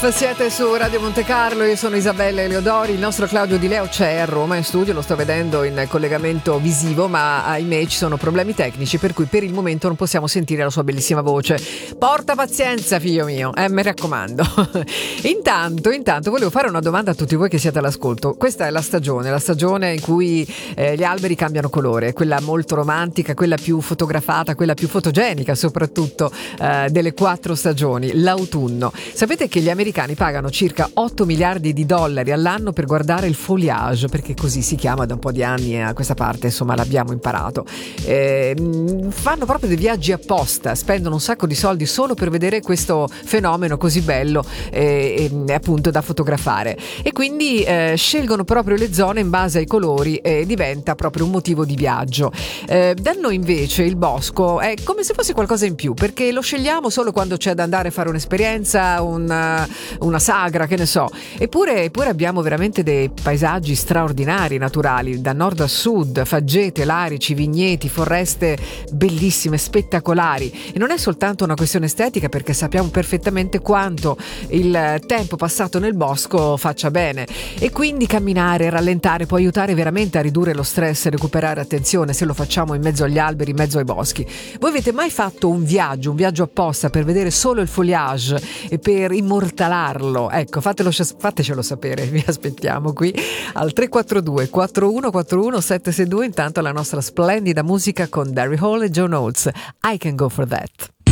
Life, siete su Radio Monte Carlo, io sono Isabella Eleodori, il nostro Claudio Di Leo c'è a Roma in studio, lo sto vedendo in collegamento visivo, ma ahimè ci sono problemi tecnici per cui per il momento non possiamo sentire la sua bellissima voce. Porta pazienza, figlio mio, mi raccomando. Intanto volevo fare una domanda a tutti voi che siete all'ascolto. Questa è la stagione in cui gli alberi cambiano colore, quella molto romantica, quella più fotografata, quella più fotogenica soprattutto delle 4 stagioni, l'autunno. Sapete che gli americani pagano circa 8 miliardi di dollari all'anno per guardare il foliage, perché così si chiama da un po' di anni a questa parte, insomma l'abbiamo imparato. Fanno proprio dei viaggi apposta, spendono un sacco di soldi solo per vedere questo fenomeno così bello appunto da fotografare, e quindi scelgono proprio le zone in base ai colori e diventa proprio un motivo di viaggio. Da noi invece il bosco è come se fosse qualcosa in più, perché lo scegliamo solo quando c'è da andare a fare un'esperienza, una sagra, che ne so. Eppure abbiamo veramente dei paesaggi straordinari naturali, da nord a sud, faggete, larici, vigneti, foreste bellissime, spettacolari. E non è soltanto una questione estetica, perché sappiamo perfettamente quanto il tempo passato nel bosco faccia bene, e quindi camminare, rallentare può aiutare veramente a ridurre lo stress e recuperare attenzione se lo facciamo in mezzo agli alberi, in mezzo ai boschi. Voi avete mai fatto un viaggio apposta per vedere solo il foliage e per immortalarlo? Ecco, fatecelo sapere, vi aspettiamo qui al 342 4141 762. Intanto la nostra splendida musica con Darry Hall e John Oates, I Can Go For That.